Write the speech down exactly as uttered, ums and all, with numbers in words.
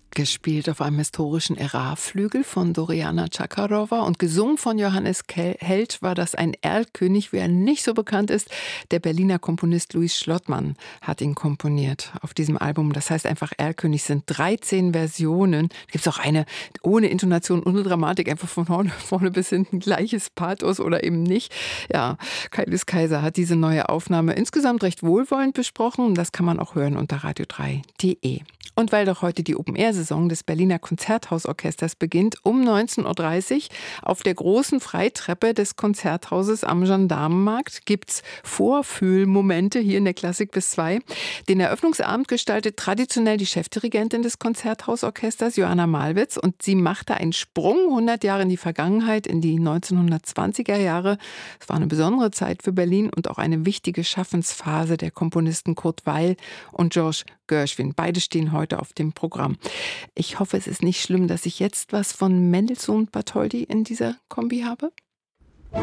Gespielt auf einem historischen Ära-Flügel von Doriana Chakarova und gesungen von Johannes Ke- Held war das ein Erlkönig, wer nicht so bekannt ist. Der Berliner Komponist Louis Schlottmann hat ihn komponiert auf diesem Album. Das heißt einfach Erlkönig, sind dreizehn Versionen. Gibt es auch eine ohne Intonation, ohne Dramatik, einfach von vorne, vorne bis hinten gleiches Pathos oder eben nicht. Ja, Kailis Kaiser hat diese neue Aufnahme insgesamt recht wohlwollend besprochen. Das kann man auch hören unter radio drei punkt de. Und weil doch heute die Open-Air-Saison des Berliner Konzerthausorchesters beginnt, um neunzehn Uhr dreißig auf der großen Freitreppe des Konzerthauses am Gendarmenmarkt gibt's Vorfühlmomente hier in der Klassik bis zwei. Den Eröffnungsabend gestaltet traditionell die Chefdirigentin des Konzerthausorchesters, Joanna Malwitz, und sie machte einen Sprung hundert Jahre in die Vergangenheit, in die neunzehnhundertzwanziger Jahre. Es war eine besondere Zeit für Berlin und auch eine wichtige Schaffensphase der Komponisten Kurt Weill und George Gershwin. Beide stehen heute auf dem Programm. Ich hoffe, es ist nicht schlimm, dass ich jetzt was von Mendelssohn und Bartholdy in dieser Kombi habe.